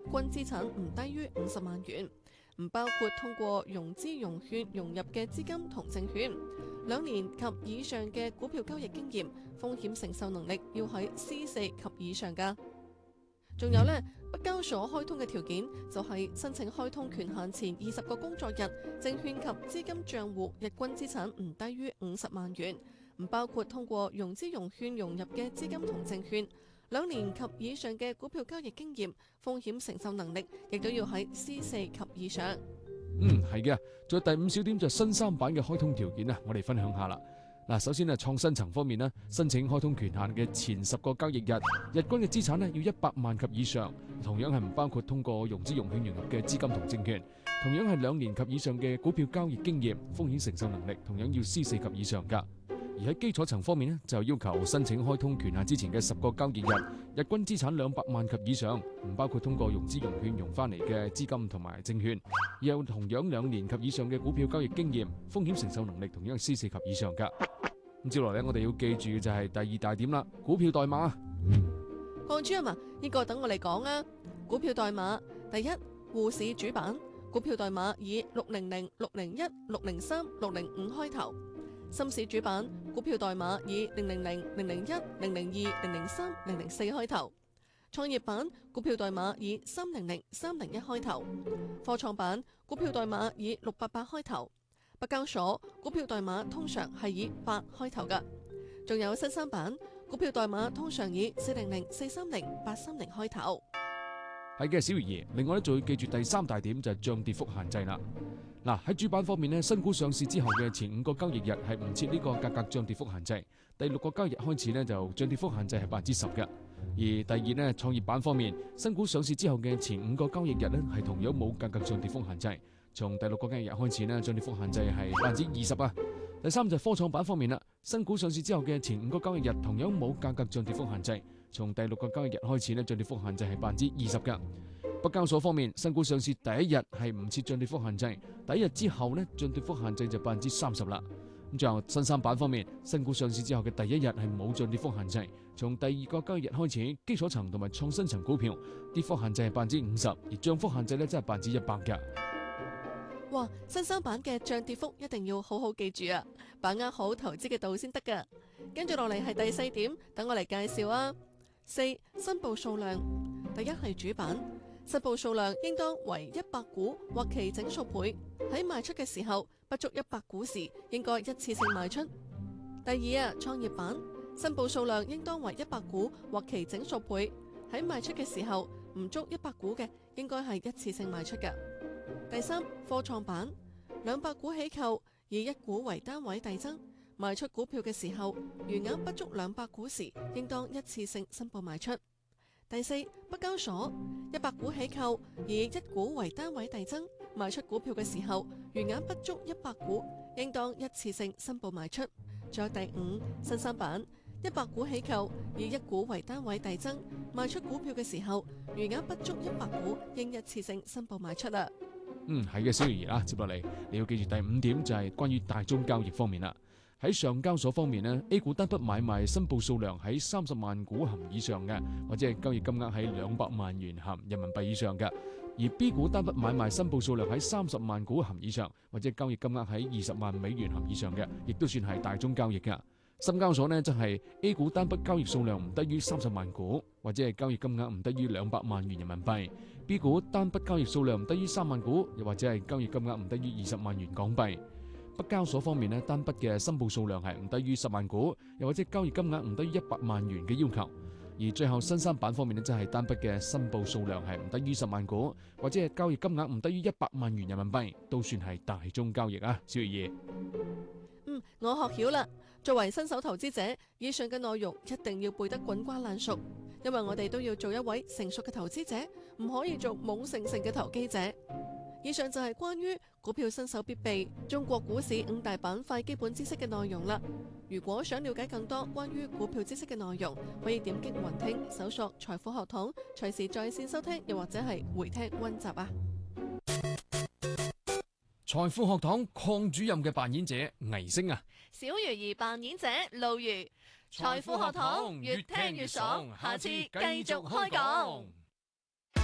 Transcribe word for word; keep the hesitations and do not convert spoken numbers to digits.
均資產唔低於五十萬元，唔包括通過融資融券融入嘅資金同證券。兩年及以上嘅股票交易經驗，風險承受能力要喺 C 四及以上㗎。仲有呢，北交所開通嘅條件就係申請開通權限前二十個工作日，證券及資金帳戶日均資產唔低於五十萬元，唔包括通過融資融券融入嘅資金同證券。兩年及以上嘅股票交易經驗，風險承受能力亦都要喺 C 四及以上。 嗯，係嘅。仲有第五小點就係新三板嘅開通條件啊，我哋分享下啦。嗱，首先啊，創新層方面呢，申請開通權限嘅前十個交易日，日均嘅資產呢要一百萬及以上，同樣係唔包括通過融資融券融入嘅資金同證券，同樣係兩年及以上嘅股票交易經驗，風險承受能力同樣要 C 四及以上噶。而喺基礎層方面呢，就要求申請開通權限之前嘅十個交易日，日均資產兩百萬及以上，唔包括通過融資融券融翻嚟嘅資金同埋證券，而有同樣兩年及以上嘅股票交易經驗，風險承受能力同樣係 C 四及以上噶。咁接落嚟，我哋要記住嘅就係第二大點啦，股票代碼。 鄺主任啊，呢個等我嚟講啊。股票代碼第一，滬市主板股票代碼以六零零、六零一、六零三、六零五開頭；深市主板股票代碼以零零零、零零一、零零二、零零三、零零四開頭；創業板股票代碼以三零零、三零一開頭；科創板股票代碼以六八八開頭；北交所股票代碼通常係以八開頭㗎。仲有新三板股票代碼通常以四零零、四三零、八三零開頭。 係嘅，小魚兒。另外咧，仲要記住第三大點就係漲跌幅限制啦。嗱，喺主板方面呢，新股上市之後嘅前五個交易日係唔設呢個價格漲跌幅限制，第六個交易日開始呢，就漲跌幅限制係百分之十嘅。而第二呢，創業板方面，新股上市之後嘅前五個交易日呢，係同樣冇價格漲跌幅限制，從第六個交易日開始呢，漲跌幅限制係百分之二十啊。第三就係科創板方面啦，新股上市之後嘅前五個交易日同樣冇價格漲跌幅限制，從第六個交易日開始呢，漲跌幅限制係百分之二十噶。北交所方面，新股上市第一日係唔設漲跌幅限制，第一日之後呢，漲跌幅限制就百分之三十啦。咁最後新三板方面，新股上市之後嘅第一日係冇漲跌幅限制，從第二個交易日開始，基礎層同埋創新層股票跌幅限制係百分之五十，而漲幅限制呢，真係百分之一百噶。 哇！新三板嘅漲跌幅一定要好好記住啊，把握好投資嘅度先得噶。跟住落嚟係第四點，等我嚟介紹啊。四、申報數量，第一係主板，申報數量應當為一百股或其整數倍，喺賣出嘅時候不足一百股時，應該一次性賣出。第二啊，創業板，申報數量應當為一百股或其整數倍，喺賣出嘅時候唔足一百股嘅，應該係一次性賣出嘅。第三，科創板兩百股起購，以一股為單位遞增，賣出股票嘅時候，餘額不足兩百股時，應當一次性申報賣出。第四，北交所一百股起購，以一股為單位遞增，賣出股票嘅時候，餘額不足一百股，應當一次性申報賣出。仲有第五，新三板一百股起購，以一股為單位遞增，賣出股票嘅時候，餘額不足一百股，應一次性申報賣出啦。 嗯，係嘅，小魚兒啦，接落嚟你要記住第五點就係關於大宗交易方面啦。喺上交所方面呢， A 股單筆買賣申報數量喺三十萬股含以上嘅，或者係交易金額喺兩百萬元含人民幣以上嘅；而 B 股單筆買賣申報數量喺三十萬股含以上，或者交易金額喺二十萬美元含以上嘅，亦都算係大宗交易㗎。深交所呢，就係 A 股單筆交易數量唔低於三十萬股，或者係交易金額唔低於兩百萬元人民幣； B 股單筆交易數量唔低於三萬股，又或者係交易金額唔低於二十萬元港幣。北交所方面呢，單筆嘅申報數量係唔低於十萬股，又或者交易金額唔低於一百萬元嘅要求。而最後新三板方面呢，即係單筆嘅申報數量係唔低於十萬股，或者係交易金額唔低於一百萬元人民幣，都算係大宗交易啊。小魚兒， 嗯，我學曉啦。作為新手投資者，以上嘅內容一定要背得滾瓜爛熟，因為我哋都要做一位成熟嘅投資者，唔可以做懵盛盛嘅投機者。以上就係關於股票新手必備中國股市五大板塊基本知識嘅內容啦。如果想了解更多關於股票知識嘅內容，可以點擊雲聽搜索財富學堂，隨時在線收聽，又或者係回聽溫習啊。 財富學堂鄺主任嘅扮演者倪星啊， 小魚兒扮演者路如。財富學堂越聽越爽，下次繼續開講。